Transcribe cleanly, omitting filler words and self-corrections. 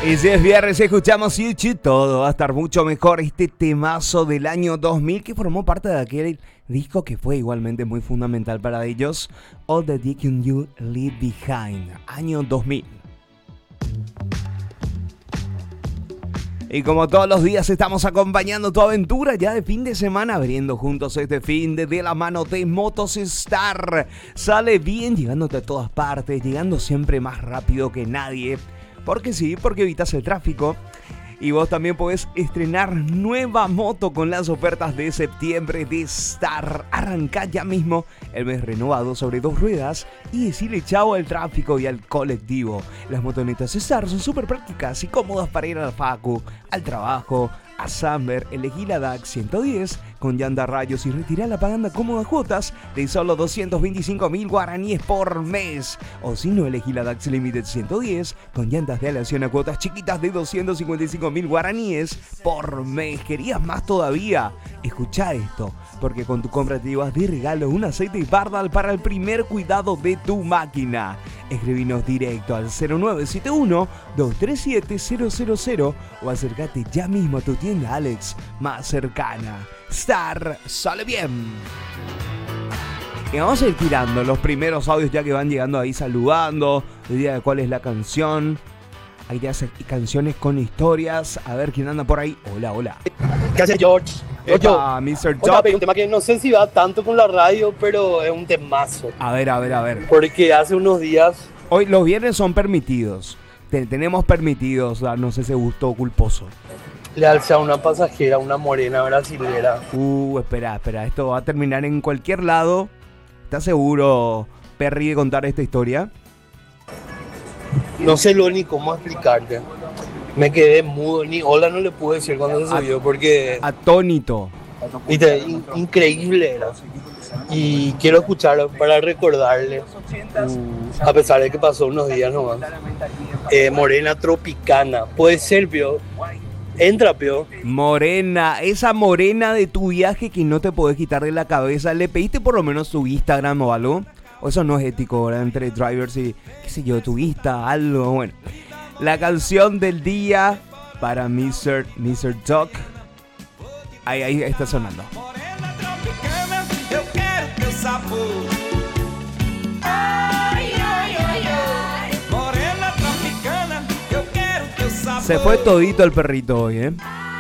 Y si es viernes, escuchamos YouTube, todo va a estar mucho mejor. Este temazo del año 2000 que formó parte de aquel disco que fue igualmente muy fundamental para ellos, All the Dick You Leave Behind, año 2000. Y como todos los días estamos acompañando tu aventura ya de fin de semana, abriendo juntos este fin de la mano de Motostar. Sale bien, llegándote a todas partes, llegando siempre más rápido que nadie. Porque sí, porque evitas el tráfico. Y vos también podés estrenar nueva moto con las ofertas de septiembre de Star. Arranca ya mismo el mes renovado sobre 2 ruedas y decirle chao al tráfico y al colectivo. Las motonetas Star son súper prácticas y cómodas para ir al facu, al trabajo, a Samber. Elegí la DAX 110 con llanta rayos y retirala pagando cómodas cuotas de solo 225.000 guaraníes por mes. O si no, elegí la DAX Limited 110 con llantas de aleación a cuotas chiquitas de 255.000 guaraníes por mes. ¿Querías más todavía? Escucha esto, porque con tu compra te llevas de regalo un aceite Bardal para el primer cuidado de tu máquina. Escribinos directo al 0971-237-000 o acércate ya mismo a tu tienda Alex más cercana. Star, sale bien. Y vamos a ir tirando los primeros audios ya que van llegando ahí saludando. Diría cuál es la canción. Hay ya canciones con historias. A ver quién anda por ahí. Hola, hola. ¿Qué hace George? Epa, Mr. Top. Un tema que no sé si va tanto con la radio, pero es un temazo. A ver. Porque hace unos días... Hoy los viernes son permitidos. Tenemos permitidos darnos ese gusto culposo. Le alza a una pasajera, una morena brasilera. Espera. Esto va a terminar en cualquier lado. ¿Estás seguro, Perry, de contar esta historia? No sé ni cómo explicarte. Me quedé mudo, ni hola no le pude decir cuando se subió porque... Atónito. Viste, increíble era. Y quiero escuchar para recordarle, a pesar de que pasó unos días nomás. Morena Tropicana. Puede ser, Pio. Entra, Pio. Morena, esa morena de tu viaje que no te podés quitar de la cabeza. ¿Le pediste por lo menos su Instagram o algo? O eso no es ético, ¿verdad? Entre drivers y, qué sé yo, tu Insta, algo. Bueno, la canción del día para Mr. Talk. Ahí está sonando. Morena tropicana, eu quero teu sabor. Ai, ai, ai, ai. Morena tropicana, eu quero teu sabor. Se fue todito el perrito hoy, ¿eh?